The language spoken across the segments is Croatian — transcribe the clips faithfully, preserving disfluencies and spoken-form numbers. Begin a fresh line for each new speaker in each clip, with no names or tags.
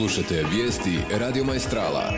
Slušajte vijesti Radio Maestrala.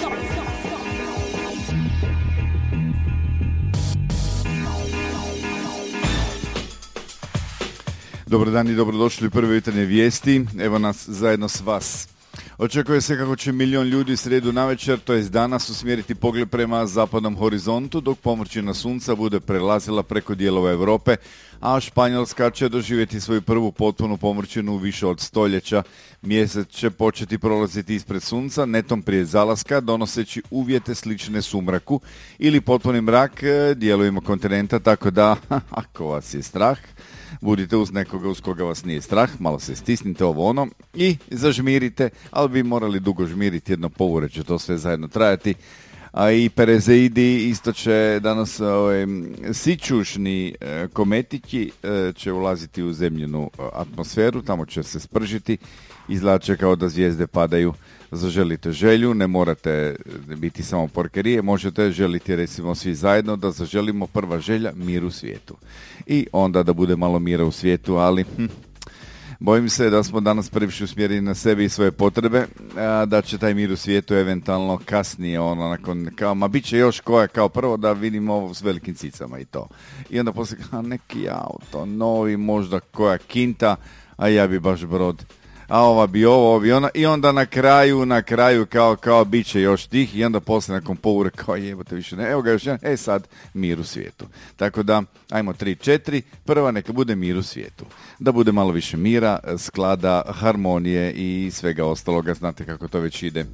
Dobar dan i dobrodošli u prve jutarnje vijesti. Evo nas zajedno s vas. Očekuje se kako će milion ljudi srijedu navečer, to jest danas, usmjeriti pogled prema zapadnom horizontu, dok pomrčina sunca bude prelazila preko dijelova Europe, a Španjolska će doživjeti svoju prvu potpunu pomrčinu više od stoljeća. Mjesec će početi prolaziti ispred sunca, netom prije zalaska, donoseći uvjete slične sumraku ili potpuni mrak dijelovima kontinenta, tako da, ako vas je strah, budite uz nekoga uz koga vas nije strah, malo se stisnite ovo ono i zažmirite, ali bi morali dugo žmiriti, jedno poure će to sve zajedno trajati. A i Perezeidi isto će danas ovaj, sičušni e, kometići e, će ulaziti u zemljenu atmosferu, tamo će se spržiti, izgleda će kao da zvijezde padaju. Zaželite želju, ne morate biti samo porkerije, možete želiti recimo svi zajedno da zaželimo prva želja mir u svijetu. I onda da bude malo mira u svijetu, ali hm, bojim se da smo danas previše usmjereni na sebe i svoje potrebe, a da će taj mir u svijetu eventualno kasnije, ono, nakon, kao, ma bit će još koja, kao prvo da vidimo ovo s velikim cicama i to. I onda poslije, kao neki auto, novi, možda koja kinta, a ja bi baš brod. A ova bi ovo, ovo bi ona, i onda na kraju, na kraju kao, kao bit će još tih, i onda poslije nakon poure kao jebote više ne, evo ga još jedan, e sad mir u svijetu. Tako da, ajmo tri, četiri, prva neka bude mir u svijetu. Da bude malo više mira, sklada, harmonije i svega ostaloga, znate kako to već ide.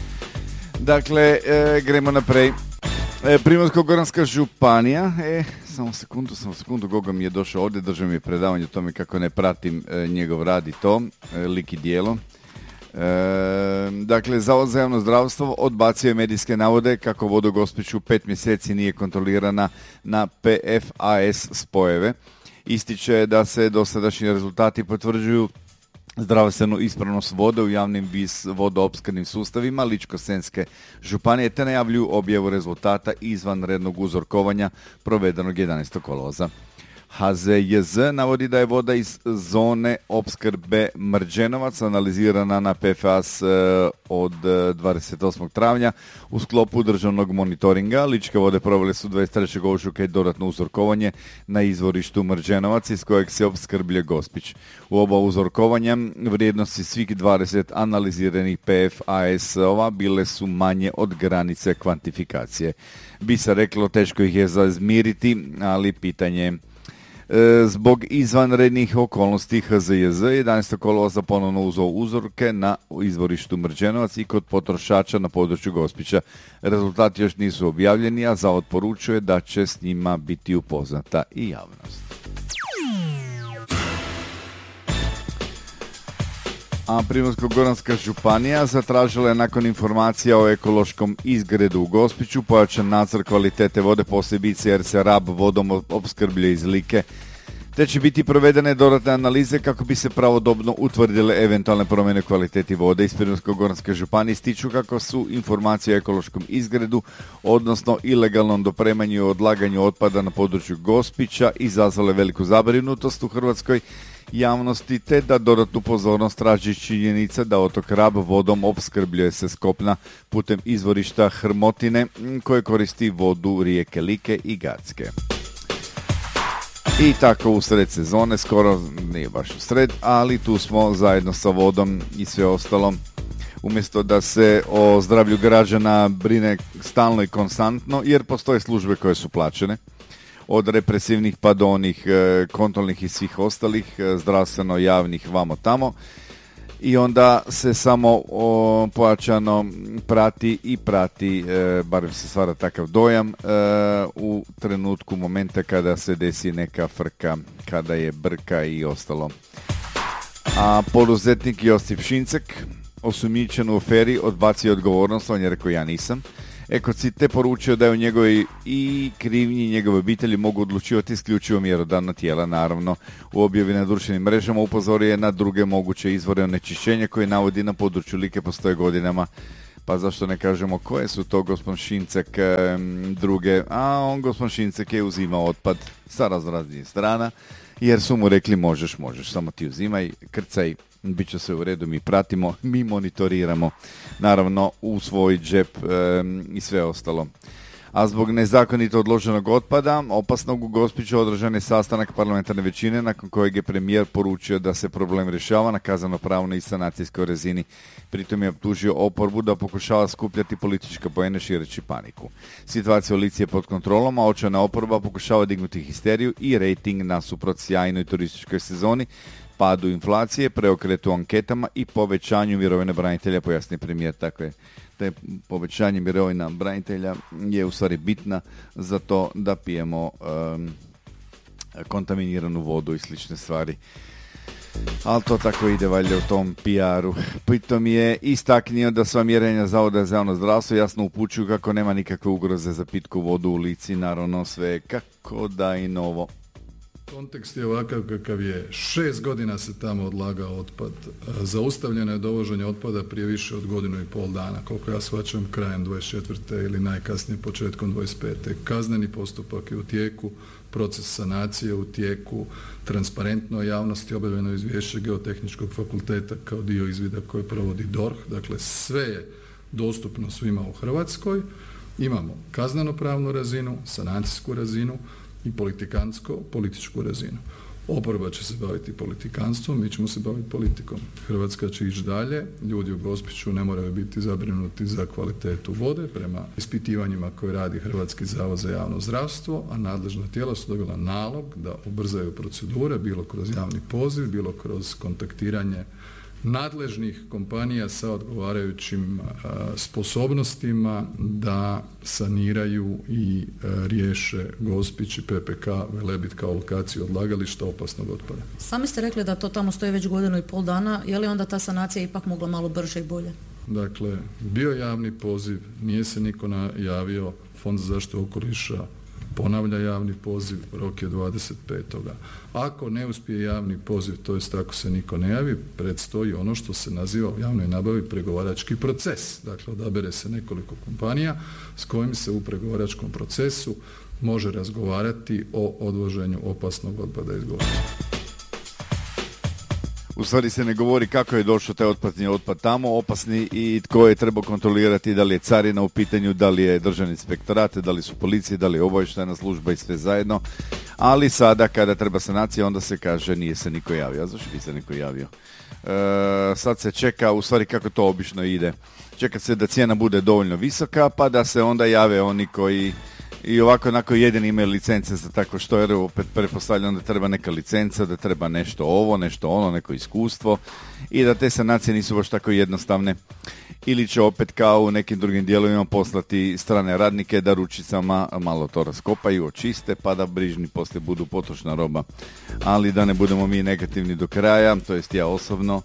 Dakle, e, gremo naprej. E, Primorsko-goranska županija, e, samo sekundu, samo sekundu, Goga mi je došao ovdje, držao mi je predavanje o tome kako ne pratim e, njegov rad i to, e, lik i dijelo. E, dakle, Zavod za javno zdravstvo odbacio je medijske navode kako voda u Gospiću pet mjeseci nije kontrolirana na P F A S spojeve. Ističe da se dosadašnji rezultati potvrđuju zdravstvenu ispravnost vode u javnim vis vodoopskrbnim sustavima Ličko-senjske županije, te najavljuju objavu rezultata izvanrednog uzorkovanja provedenog jedanaestog kolovoza. H Z J Z navodi da je voda iz zone opskrbe Mrđenovac analizirana na P F A S od dvadeset osmog travnja u sklopu državnog monitoringa. Ličke vode provele su dvadeset trećeg ožujka i dodatno uzorkovanje na izvorištu Mrđenovac iz kojeg se opskrbljuje Gospić. U oba uzorkovanja vrijednosti svih dvadeset analiziranih P F A S-ova bile su manje od granice kvantifikacije. Bi se reklo, teško ih je zazmiriti, ali pitanje zbog izvanrednih okolnosti H Z J Z jedanaestog kolovoza ponovno uzeo uzorke na izvorištu Mrđenovac i kod potrošača na području Gospića. Rezultati još nisu objavljeni, a zavod poručuje da će s njima biti upoznata i javnost. A Primorsko-goranska županija zatražila je nakon informacija o ekološkom izgredu u Gospiću pojačan nadzor kvalitete vode, posebice jer se Rab vodom opskrbljuje iz Like, te će biti provedene dodatne analize kako bi se pravodobno utvrdile eventualne promjene kvaliteti vode. Iz Primorsko-goranske županije ističu kako su informacije o ekološkom izgredu, odnosno ilegalnom dopremanju i odlaganju otpada na području Gospića izazvale veliku zabrinutost u hrvatskoj javnosti, te da dodatnu pozornost traži činjenica da otok Rab vodom opskrbljuje se s kopna putem izvorišta Hrmotine koje koristi vodu rijeke Like i Gacke. I tako u sred sezone, skoro nije baš u sred, ali tu smo zajedno sa vodom i sve ostalo. Umjesto da se o zdravlju građana brine stalno i konstantno, jer postoje službe koje su plaćene, od represivnih pa do onih e, kontrolnih i svih ostalih, e, zdravstveno javnih vamo tamo, i onda se samo o, pojačano prati i prati, e, barem se stvara takav dojam, e, u trenutku momenta kada se desi neka frka, kada je brka i ostalo. A poduzetnik Josip Šincek, osumnjičen u aferi, odbacio odgovornost, on je rekao ja nisam. Ekocit te poručio da je u njegovoj i krivnji njegove obitelji mogu odlučivati isključivo mjerodavna tijela. Naravno, u objavi na društvenim mrežama upozorio je na druge moguće izvore onečišćenja koje navodi na području Like postoje godinama. Pa zašto ne kažemo koje su to, gospodin Šincek, druge? A on, gospodin Šincek, je uzimao otpad sa raznoraznih strana, jer su mu rekli možeš, možeš, samo ti uzimaj, krcaj, bit će sve u redu, mi pratimo, mi monitoriramo, naravno u svoj džep e, i sve ostalo. A zbog nezakonito odloženog otpada, opasnog u Gospiću, održan je sastanak parlamentarne većine nakon kojeg je premijer poručio da se problem rješava na kazneno-pravnoj i sanacijskoj razini. Pritom je optužio oporbu da pokušava skupljati političke poene šireći paniku. Situacija u Lici je pod kontrolom, a očajna oporba pokušava dignuti histeriju i rejting nasuprot sjajnoj turističkoj sezoni, padu inflacije, preokretu anketama i povećanju mirovine branitelja, pojasni premijer. Tako je, te povećanje mirovina branitelja je u stvari bitna za to da pijemo um, kontaminiranu vodu i slične stvari. Ali to tako ide valjda u tom P R-u. Pritom je istaknio da sva mjerenja Zavoda za javno zdravstvo jasno upućuju kako nema nikakve ugroze za pitku vodu u Lici, naravno sve kako da i novo.
Kontekst je ovakav kakav je. Šest godina se tamo odlagao otpad. Zaustavljeno je dovoženje otpada prije više od godinu i pol dana, koliko ja shvaćam krajem dvadeset četvrte ili najkasnije početkom dvadeset pete. Kazneni postupak je u tijeku, proces sanacije u tijeku, transparentno javnosti objavljeno izvješće Geotehničkog fakulteta kao dio izvida koji provodi D O R H. Dakle, sve je dostupno svima u Hrvatskoj. Imamo kazneno-pravnu razinu, sanacijsku razinu i politikansko, političku razinu. Oporba će se baviti politikanstvom, mi ćemo se baviti politikom. Hrvatska će ići dalje, ljudi u Gospiću ne moraju biti zabrinuti za kvalitetu vode prema ispitivanjima koje radi Hrvatski zavod za javno zdravstvo, a nadležna tijela su dobila nalog da ubrzaju procedure, bilo kroz javni poziv, bilo kroz kontaktiranje nadležnih kompanija sa odgovarajućim a, sposobnostima da saniraju i a, riješe Gospić i P P K Velebit kao lokaciju odlagališta opasnog otpada.
Sami ste rekli da to tamo stoji već godinu i pol dana, je li onda ta sanacija ipak mogla malo brže i bolje?
Dakle, bio javni poziv, nije se niko najavio, Fond za zaštitu okoliša ponavlja javni poziv, rok je dvadeset petog Ako ne uspije javni poziv, to jest ako se niko ne javi, predstoji ono što se naziva u javnoj nabavi pregovarački proces. Dakle, odabere se nekoliko kompanija s kojim se u pregovaračkom procesu može razgovarati o odvoženju opasnog otpada iz Gospića.
U stvari se ne govori kako je došao taj otpadni otpad tamo, opasni, i tko je trebao kontrolirati, da li je carina u pitanju, da li je državni inspektorat, da li su policije, da li je obavještajna služba i sve zajedno. Ali sada kada treba sanacija, onda se kaže nije se niko javio. A zašto bi se niko javio? E, sad se čeka, u stvari kako to obično ide. Čeka se da cijena bude dovoljno visoka, pa da se onda jave oni koji i ovako onako jedini imaju licence za tako što, jer opet pretpostavljam da treba neka licenca, da treba nešto ovo, nešto ono, neko iskustvo i da te sanacije nisu baš tako jednostavne. Ili će opet kao u nekim drugim dijelovima poslati strane radnike da ručicama malo to raskopaju, očiste, pa da brižni poslije budu potrošna roba. Ali da ne budemo mi negativni do kraja, to jest ja osobno.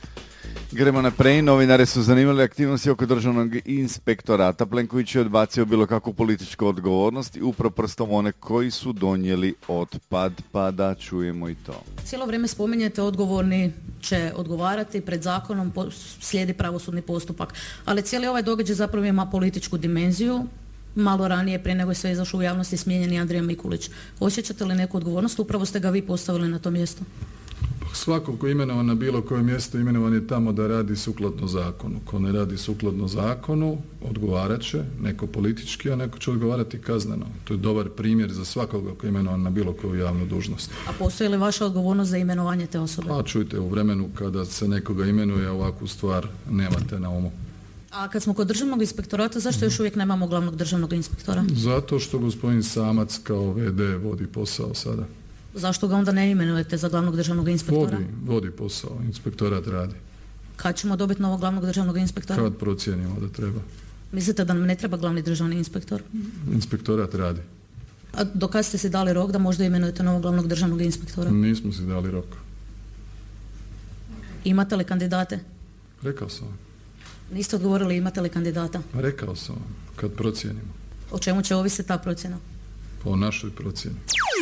Gremo naprej, novinare su zanimali aktivnosti oko državnog inspektorata. Plenković je odbacio bilo kakvu političku odgovornost i upro prstom one koji su donijeli otpad, pa da čujemo i to.
Cijelo vrijeme spominjete odgovorni će odgovarati, pred zakonom slijedi pravosudni postupak, ali cijeli ovaj događaj zapravo ima političku dimenziju. Malo ranije, prije nego je sve izašlo u javnosti, smijenjen je Andrija Mikulić. Osjećate li neku odgovornost? Upravo ste ga vi postavili na to mjesto.
Svako ko je imenovan na bilo koje mjesto, imenovan je tamo da radi sukladno zakonu. Ko ne radi sukladno zakonu, odgovarat će, neko politički, a neko će odgovarati kazneno. To je dobar primjer za svakoga ko je imenovan na bilo koju javnu dužnost.
A postoji li vaša odgovornost za imenovanje te osobe?
A čujte, u vremenu kada se nekoga imenuje, ovakvu stvar nemate na umu.
A kad smo kod državnog inspektorata, zašto još uvijek nemamo glavnog državnog inspektora?
Zato što gospodin Samac kao ve de vodi posao sada.
Zašto ga onda ne imenujete za glavnog državnog inspektora?
Vodi, vodi posao, inspektorat radi.
Kad ćemo dobiti novog glavnog državnog inspektora?
Kad procijenimo da treba.
Mislite da nam ne treba glavni državni inspektor?
Inspektorat radi.
A do kad ste si dali rok da možda imenujete novog glavnog državnog inspektora?
Nismo si dali rok.
Imate li kandidate?
Rekao sam vam.
Niste odgovorili imate li kandidata?
Rekao sam vam, kad procijenimo.
O čemu će ovisiti ta procjena?
O našoj procjeni.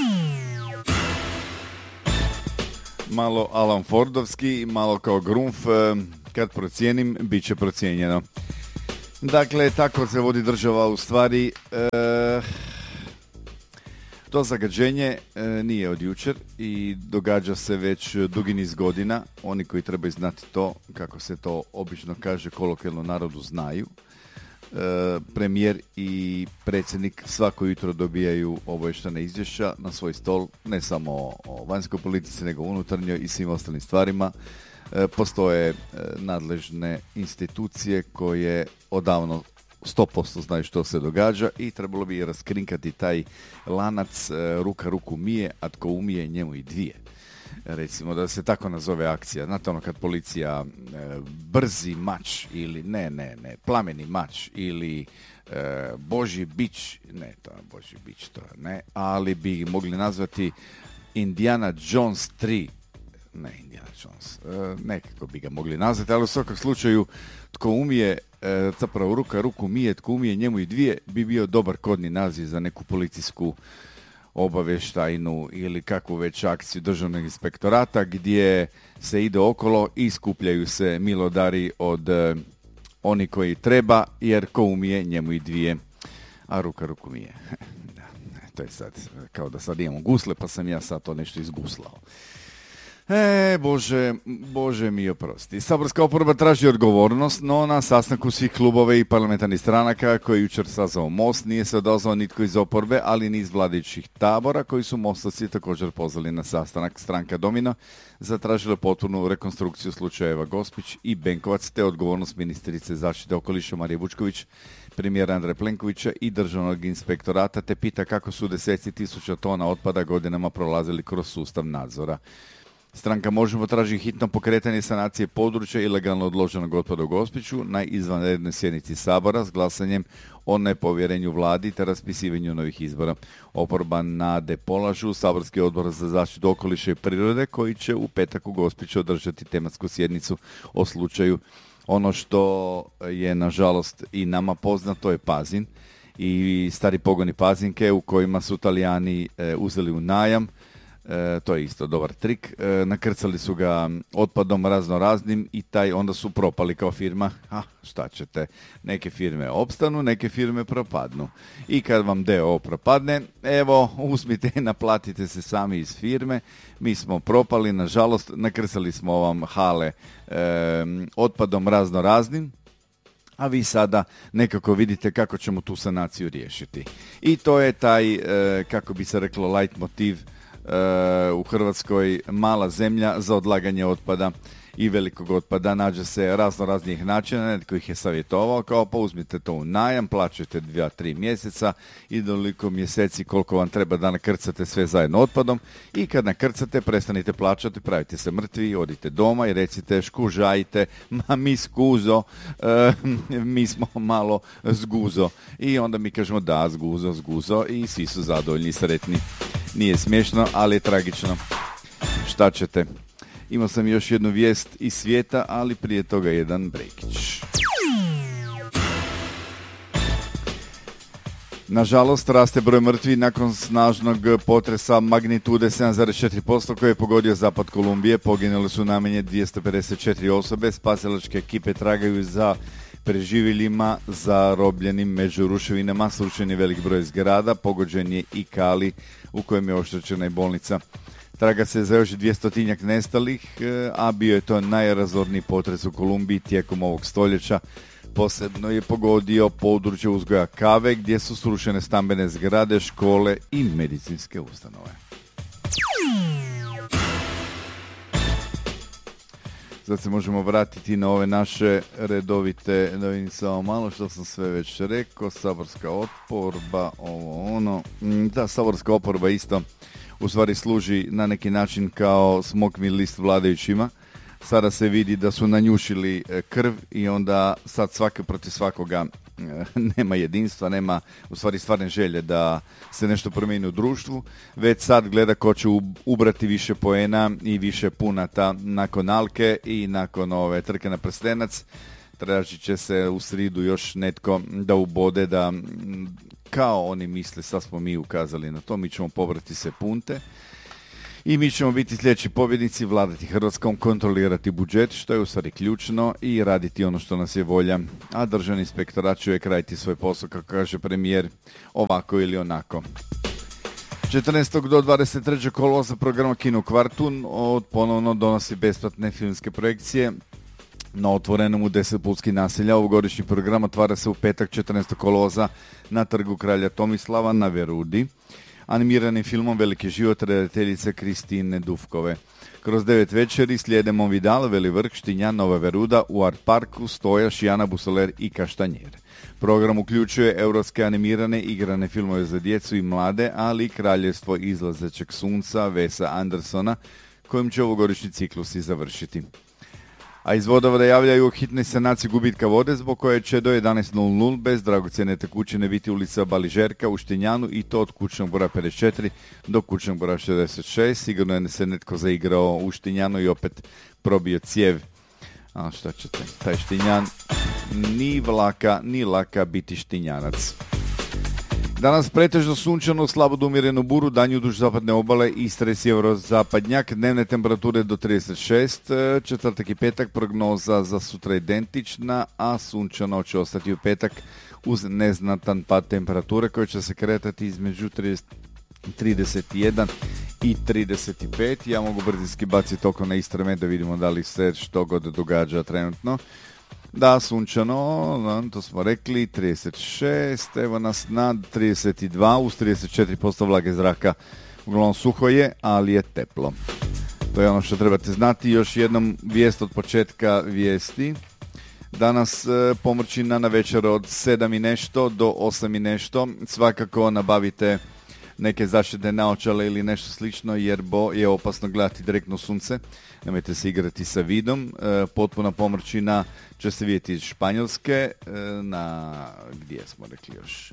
Malo Alan Fordovski, malo kao Grunf, kad procijenim, bit će procijenjeno. Dakle, tako se vodi država u stvari. E, To zagađenje e, nije od jučer i događa se već dugi niz godina. Oni koji trebaju znati to, kako se to obično kaže kolokvijalno narodu, znaju. E, premijer i predsjednik svako jutro dobijaju obavještajna izvješća na svoj stol, ne samo o vanjskoj politici, nego unutarnjoj i svim ostalim stvarima. E, postoje e, nadležne institucije koje odavno sto posto znaju što se događa i trebalo bi raskrinkati taj lanac e, ruka ruku mije, a tko umije njemu i dvije. Recimo da se tako nazove akcija. Znate ono kad policija e, brzi mač ili ne, ne, ne, plameni mač ili e, Božji bić, ne, to je Božji bić, to ne, ali bi mogli nazvati Indiana Jones tri, ne Indiana Jones, e, nekako bi ga mogli nazvati, ali u svakom slučaju tko umije, e, zapravo ruka ruku mije, tko umije njemu i dvije, bi bio dobar kodni naziv za neku policijsku obavještajnu ili kakvu već akciju državnog inspektorata gdje se ide okolo i skupljaju se milodari od e, oni koji treba, jer ko umije njemu i dvije, a ruka ruku mije. Da, to je sad kao da sad imamo gusle, pa sam ja sad to nešto izguslao. E, Bože, Bože mi oprosti. Saborska oporba traži odgovornost, no na sastanku svih klubova i parlamentarnih stranaka koji je jučer sazvao Most nije se odazvao nitko iz oporbe, ali ni iz vladajućih tabora koji su Mostovci također pozvali na sastanak. Stranka Domino zatražila potpunu rekonstrukciju slučajeva Gospić i Benkovac te odgovornost ministrice zaštite okoliša Marije Vučković, premijera Andreja Plenkovića i državnog inspektorata te pita kako su deseci tisuća tona otpada godinama prolazili kroz sustav nadzora. Stranka Možemo traži hitno pokretanje sanacije područja ilegalno odloženog otpada u Gospiću na izvanrednoj sjednici Sabora s glasanjem o nepovjerenju vladi te raspisivanju novih izbora. Oporba nade polažu Saborski odbor za zaštitu okoliša i prirode koji će u petak u Gospiću održati tematsku sjednicu o slučaju. Ono što je nažalost i nama poznato je Pazin i stari pogoni Pazinke u kojima su Talijani e, uzeli u najam. E, to je isto dobar trik. E, nakrcali su ga otpadom razno raznim i taj onda su propali kao firma. Ha, šta ćete? Neke firme opstanu, neke firme propadnu. I kad vam D O propadne, evo, uzmite i naplatite se sami iz firme. Mi smo propali, nažalost, nakrcali smo vam hale e, otpadom razno raznim. A vi sada nekako vidite kako ćemo tu sanaciju riješiti. I to je taj, e, kako bi se reklo, light motiv u Hrvatskoj, mala zemlja za odlaganje otpada i velikog otpada. Nađe se razno raznih načina, netko ih je savjetovao kao pa uzmite to u najam, plaćajte dva, tri mjeseca i doliko mjeseci koliko vam treba da nakrcate sve zajedno otpadom i kad nakrcate prestanite plaćati, pravite se mrtvi, odite doma i recite škužajte, ma mi skuzo, e, mi smo malo zguzo i onda mi kažemo da, zguzo, zguzo i svi su zadovoljni i sretni. Nije smiješno, ali je tragično. Šta ćete? Imao sam još jednu vijest iz svijeta, ali prije toga jedan brekić. Nažalost, raste broj mrtvih nakon snažnog potresa magnitude sedam zarez četiri posto koji je pogodio zapad Kolumbije. Poginule su najmanje dvjesto pedeset četiri osobe. Spasilačke ekipe tragaju za preživjelima zarobljenim među ruševinama. Srušen je velik broj zgrada, pogođen je i Cali u kojem je oštećena i bolnica. Traga se za još dvjestotinjak nestalih, a bio je to najrazorniji potres u Kolumbiji tijekom ovog stoljeća. Posebno je pogodio područje uzgoja kave gdje su srušene stambene zgrade, škole i medicinske ustanove. Sad se možemo vratiti na ove naše redovite, da vidim samo malo što sam sve već rekao, saborska oporba, ovo ono, da, saborska oporba isto u stvari služi na neki način kao smokvin list vladajućima. Sada se vidi da su nanjušili krv i onda sad svaki protiv svakoga nema jedinstva, nema u stvari stvarne želje da se nešto promijeni u društvu, već sad gleda ko će ubrati više poena i više punata nakon Alke i nakon ove trke na prstenac. Tražit će se u sridu još netko da ubode da kao oni misle, sad smo mi ukazali na to, mi ćemo pobrati se punte i mi ćemo biti sljedeći pobjednici, vladati Hrvatskom, kontrolirati budžet, što je u stvari ključno, i raditi ono što nas je volja, a državni inspektorat će uvijek raditi svoj posao, kako kaže premijer, ovako ili onako. četrnaestog do dvadeset trećeg kolovoza programa Kino Kvartun od ponovno donosi besplatne filmske projekcije na otvorenom u deset pulskih naselja. Ovogodišnji program otvara se u petak četrnaestog kolovoza na trgu Kralja Tomislava na Verudi, animiranim filmom Veliki život redateljice Kristine Dufkove. Kroz devet večeri slijede Monvidal, Veli Vrh, Štinjan, Nova Veruda, u Art Parku, Stojaš, Jana Busoler i Kaštanjer. Program uključuje europske animirane igrane filmove za djecu i mlade, ali i Kraljevstvo izlazećeg sunca Vesa Andersona, kojim će ovogodišnji ciklus i završiti. A iz vodovoda javljaju o hitnoj sanaciji gubitka vode, zbog koje će do jedanaest bez dragocjene tekućine biti ulica Baližerka u Štinjanu, i to od kućnog broja pedeset četiri do kućnog broja šezdeset šest. Sigurno je se netko zaigrao u Štinjanu i opet probio cijev. A šta ćete, taj Štinjan, ni vlaka, ni laka biti Štinjanac. Danas pretežno sunčano, slabo do umjerenu buru, danju duž zapadne obale, Istre, sjeverozapadnjak, dnevne temperature do trideset šest, četvrtak i petak prognoza za sutra identična, a sunčano će ostati u petak uz neznatan pad temperature koje će se kretati između trideset jedan i trideset pet. Ja mogu brzinski baciti oko na Istre da vidimo da li se što god događa trenutno. Da, sunčano, to smo rekli, trideset šest, evo nas na trideset dva, uz trideset četiri posto vlage zraka. Uglavnom suho je, ali je teplo. To je ono što trebate znati. Još jednom vijest od početka vijesti. Danas e, pomrčina na večer od sedam i nešto do osam i nešto. Svakako nabavite neke zaštitne naočale ili nešto slično, jer bo je opasno gledati direktno sunce. Nemojte se igrati sa vidom. E, potpuna pomrčina će se vidjeti iz Španjolske, e, na, gdje smo rekli još,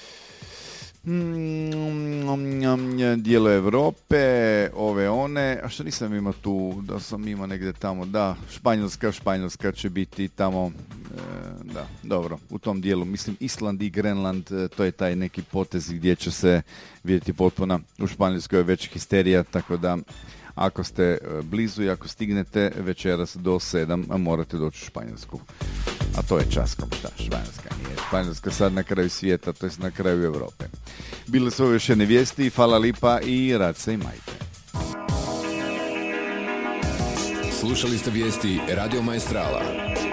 mm, dijelo Europe, ove one, a što nisam imao tu, da sam imao negdje tamo, da, Španjolska, Španjolska će biti tamo, e, da, dobro, u tom dijelu, mislim Island i Grenland, e, to je taj neki potez gdje će se vidjeti potpuna, u Španjolskoj je već histerija, tako da ako ste blizu i ako stignete večeras do sedam, morate doći u Španjolsku. A to je časkom, šta? Španjolska nije. Španjolska sad na kraju svijeta, to je na kraju Europe. Bile su ove još jedne vijesti, hvala lipa i rad se imajte.
Slušali ste vijesti Radio Maestrala.